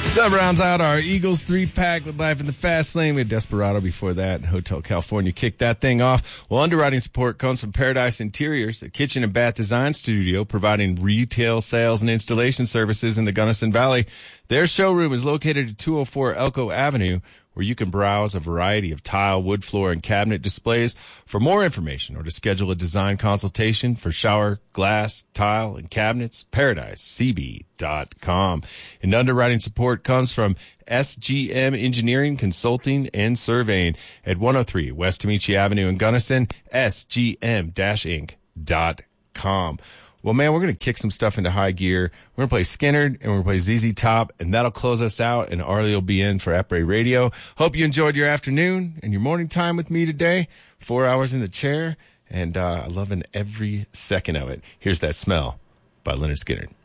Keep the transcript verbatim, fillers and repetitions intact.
That rounds out our Eagles three-pack with Life in the Fast Lane. We had Desperado before that. Hotel California kicked that thing off. Well, underwriting support comes from Paradise Interiors, a kitchen and bath design studio providing retail sales and installation services in the Gunnison Valley. Their showroom is located at two oh four Elko Avenue, where you can browse a variety of tile, wood floor, and cabinet displays. For more information or to schedule a design consultation for shower, glass, tile, and cabinets, paradise c b dot com. And underwriting support comes from S G M Engineering, Consulting, and Surveying at one oh three West Tamichi Avenue in Gunnison, s g m dash inc dot com. Well, man, we're going to kick some stuff into high gear. We're going to play Skinnerd, and we're going to play Z Z Top, and that'll close us out, and Arlie will be in for Epray Radio. Hope you enjoyed your afternoon and your morning time with me today. Four hours in the chair, and uh, I'm loving every second of it. Here's That Smell by Lynyrd Skynyrd.